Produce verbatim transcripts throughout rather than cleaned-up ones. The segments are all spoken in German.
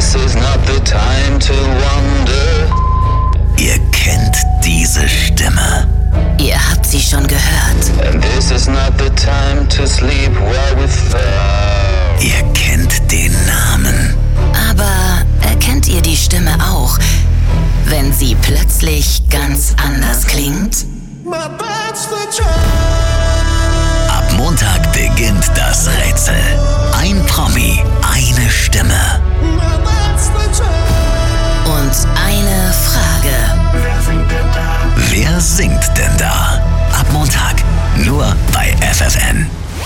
this is not the time to wonder. Ihr kennt diese Stimme. Ihr habt sie schon gehört. And this is not the time to sleep well without. Ihr kennt den Namen. Aber erkennt ihr die Stimme auch, wenn sie plötzlich ganz anders klingt? Ab Montag beginnt das Rätsel. Ein Promi, eine Stimme. Und eine Frage. Wer singt denn da? Ab Montag, nur bei F F N.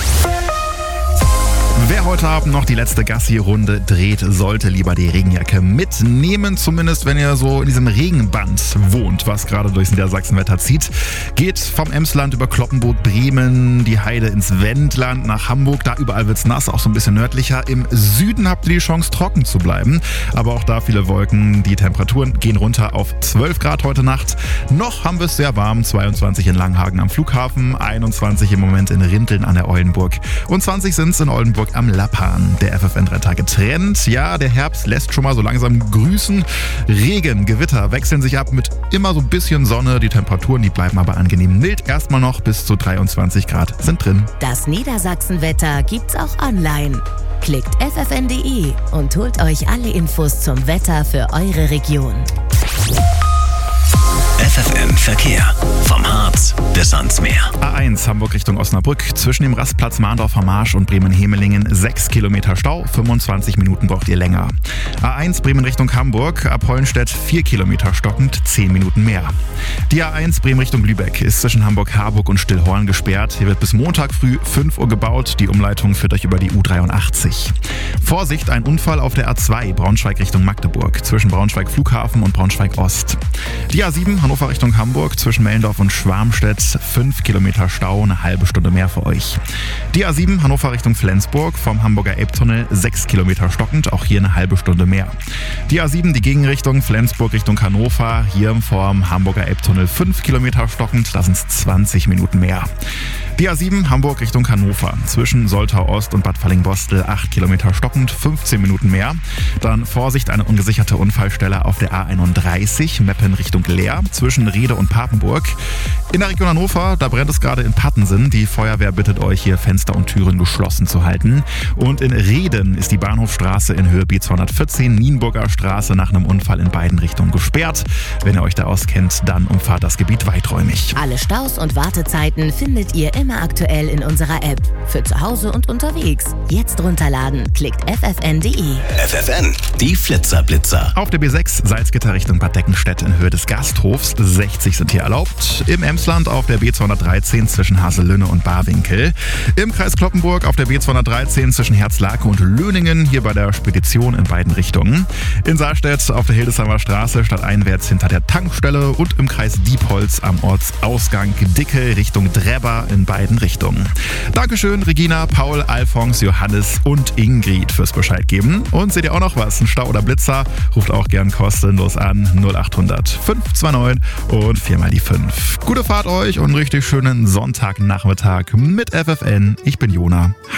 Wer heute Abend noch die letzte Gassi-Runde dreht, sollte lieber die Regenjacke mitnehmen. Zumindest wenn ihr so in diesem Regenband wohnt, was gerade durchs Niedersachsenwetter zieht. Geht vom Emsland über Cloppenburg, Bremen, die Heide ins Wendland, nach Hamburg. Da überall wird's nass, auch so ein bisschen nördlicher. Im Süden habt ihr die Chance, trocken zu bleiben. Aber auch da viele Wolken. Die Temperaturen gehen runter auf zwölf Grad heute Nacht. Noch haben wir es sehr warm. zweiundzwanzig in Langhagen am Flughafen, einundzwanzig im Moment in Rinteln an der Eulenburg und zwanzig sind es in Oldenburg am Lappan. Der F F N drei Tage Trend. Ja, der Herbst lässt schon mal so langsam grüßen. Regen, Gewitter wechseln sich ab mit immer so ein bisschen Sonne. Die Temperaturen, die bleiben aber angenehm mild. Erstmal noch bis zu dreiundzwanzig Grad sind drin. Das Niedersachsenwetter gibt's auch online. Klickt f f n punkt d e und holt euch alle Infos zum Wetter für eure Region. F F N Verkehr. Vom Harz bis ans Meer. A eins Hamburg Richtung Osnabrück. Zwischen dem Rastplatz Mahndorfer Marsch und Bremen-Hemelingen sechs Kilometer Stau. fünfundzwanzig Minuten braucht ihr länger. A eins Bremen Richtung Hamburg. Ab Hollenstedt vier Kilometer stockend. zehn Minuten mehr. Die A eins Bremen Richtung Lübeck ist zwischen Hamburg-Harburg und Stillhorn gesperrt. Hier wird bis Montag früh fünf Uhr gebaut. Die Umleitung führt euch über die U dreiundachtzig. Vorsicht, ein Unfall auf der A zwei Braunschweig Richtung Magdeburg. Zwischen Braunschweig Flughafen und Braunschweig Ost. Die A sieben Hannover Richtung Hamburg zwischen Mellendorf und Schwarmstedt. fünf Kilometer Stau, eine halbe Stunde mehr für euch. Die A sieben Hannover Richtung Flensburg vom Hamburger Elbtunnel sechs Kilometer stockend, auch hier eine halbe Stunde mehr. Die A sieben die Gegenrichtung Flensburg Richtung Hannover, hier vom Hamburger Elbtunnel fünf Kilometer stockend, da sind es zwanzig Minuten mehr. Die A sieben Hamburg Richtung Hannover zwischen Soltau Ost und Bad Fallingbostel acht Kilometer stockend, fünfzehn Minuten mehr. Dann Vorsicht, eine ungesicherte Unfallstelle auf der A einunddreißig Meppen Richtung Leer zwischen Riede und Papenburg. In der Region Hannover, da brennt es gerade in Pattensen. Die Feuerwehr bittet euch, hier Fenster und Türen geschlossen zu halten. Und in Reden ist die Bahnhofstraße in Höhe B zweihundertvierzehn Nienburger Straße nach einem Unfall in beiden Richtungen gesperrt. Wenn ihr euch da auskennt, dann umfahrt das Gebiet weiträumig. Alle Staus und Wartezeiten findet ihr immer aktuell in unserer App. Für zu Hause und unterwegs. Jetzt runterladen. Klickt f f n punkt d e. F F N, die Flitzerblitzer. Auf der B sechs Salzgitter Richtung Bad Deckenstedt in Höhe des Gasthofs. sechzig sind hier erlaubt. Im Emsland auf der B zweihundertdreizehn zwischen Haselünne und Barwinkel. Im Kreis Cloppenburg auf der B zweihundertdreizehn zwischen Herzlake und Löningen. Hier bei der Spedition in beiden Richtungen. In Saarstedt auf der Hildesheimer Straße stadteinwärts hinter der Tankstelle. Und im Kreis Diepholz am Ortsausgang Dicke Richtung Drebber in beiden Richtungen. Dankeschön Regina, Paul, Alfons, Johannes und Ingrid fürs Bescheid geben. Und seht ihr auch noch was? Ein Stau oder Blitzer? Ruft auch gern kostenlos an null acht hundert fünf zwei neun und viermal die fünf. Gute Fahrt euch und einen richtig schönen Sonntagnachmittag mit F F N. Ich bin Jona.